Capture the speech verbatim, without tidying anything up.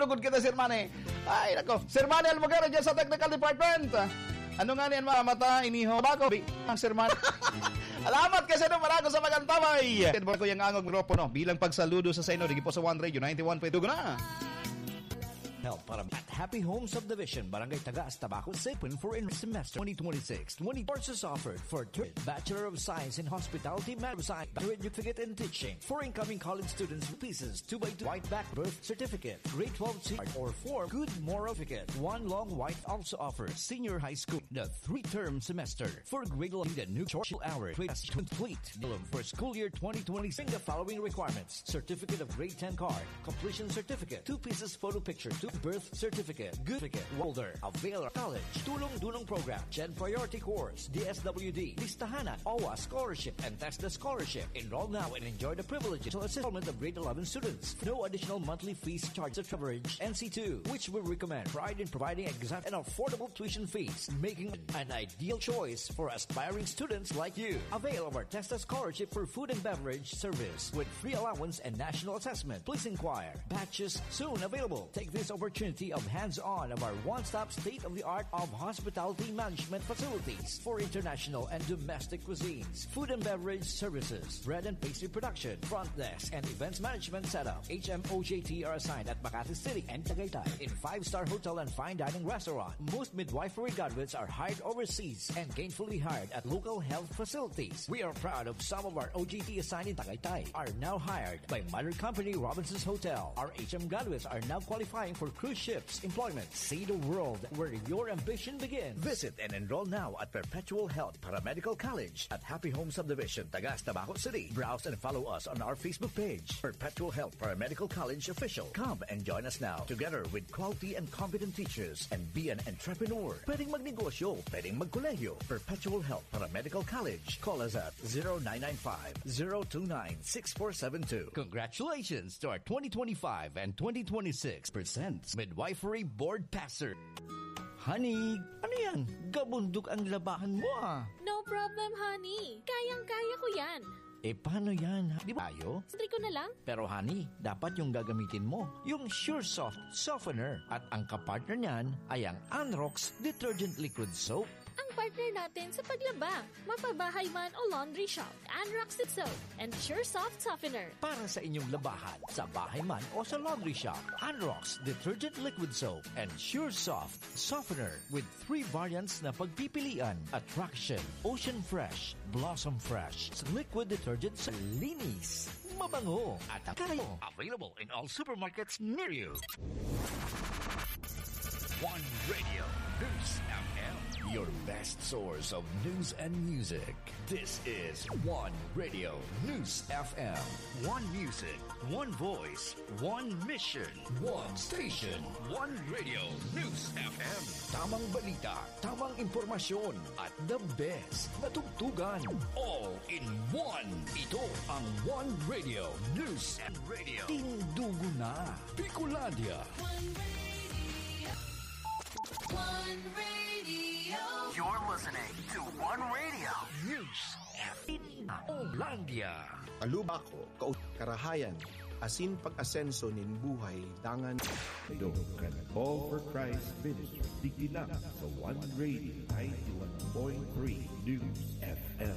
lugod kita, Sir Manny. Ay, nako. Sir Manny Almogara dyan sa Technical Department. Ano nga niyan, mga mata, iniho ba ko? Ang Sir Manny. Alamat kasi nung marako sa magantamay. Tinbor ko yung angog mikropono bilang pagsaludo sa Saino. Digi po sa One Radio ninety-one point two na. Help para at Happy Home Subdivision, Barangay Tagas, Tabaco, open for in semester twenty twenty-six. twenty courses offered for Bachelor of Science in Hospitality Management, Bachelorate Certificate in Teaching. For incoming college students, pieces two by two white back birth certificate, grade twelve C or four good moral certificate. One long white also offers senior high school the three-term semester. For grade eleven, the new short hour complete for school year twenty twenty-six. The following requirements: certificate of grade ten card, completion certificate, two pieces photo picture, two birth certificate, good certificate, Walder, Avail College, Tulong-Dunong Program, Gen Priority Course, D S W D, Listahanan, O W A Scholarship, and TESDA Scholarship. Enroll now and enjoy the privileges to enrollment of grade eleven students. No additional monthly fees charged of coverage. N C two, which we recommend, pride in providing exact and affordable tuition fees, making an ideal choice for aspiring students like you. Avail of our TESDA Scholarship for food and beverage service with free allowance and national assessment. Please inquire. Batches soon available. Take this opportunity of hands-on of our one-stop state-of-the-art of hospitality management facilities for international and domestic cuisines, food and beverage services, bread and pastry production, front desk, and events management setup. H M O J T are assigned at Makati City and Tagaytay in five-star hotel and fine dining restaurant. Most midwifery graduates are hired overseas and gainfully hired at local health facilities. We are proud of some of our O J T assigned in Tagaytay are now hired by mother company Robinson's Hotel. Our H M graduates are now qualifying for cruise ships employment. See the world where your ambition begins. Visit and enroll now at Perpetual Health Paramedical College at Happy Home Subdivision, Tagas, Tabaco City. Browse and follow us on our Facebook page, Perpetual Health Paramedical College Official. Come and join us now, together with quality and competent teachers, and be an entrepreneur. Pwedeng magnegosyo, pwedeng magkolehiyo. Perpetual Health Paramedical College. Call us at zero nine nine five, zero two nine, six four seven two. Congratulations to our twenty twenty-five and twenty twenty-six percent Midwifery Board Passer. Honey, ano yan? Gabundok ang labahan mo ah. No problem, honey. Kayang-kaya ko yan. Eh, paano yan? Di ba tayo? Sandali ko na lang. Pero honey, dapat yung gagamitin mo, yung SureSoft Softener. At ang kapartner niyan ay ang Anrox Detergent Liquid Soap. Ang partner natin sa paglaba, mapabahay man o laundry shop, Anrox Soap and SureSoft Softener. Para sa inyong labahan, sa bahay man o sa laundry shop, Anrox Detergent Liquid Soap and SureSoft Softener with three variants na pagpipilian: Attraction, Ocean Fresh, Blossom Fresh, liquid detergent sa linis, mabango at kayo. Available in all supermarkets near you. One Radio News F M, your best source of news and music. This is One Radio News F M. One music, one voice, one mission, one station. One Radio News F M. Tamang balita, tamang impormasyon, at the best na tugtugan. All in one. Ito ang One Radio News and Radio. Tindugo na. Bicolandia. One Radio. One Radio. You're listening to One Radio News F M. Olandia. Aluba ko, karahayan, asin pag-asenso nin buhay, dangan. Don't Call for Christ Ministry. Tigilan sa One Radio ninety-one point three News F M.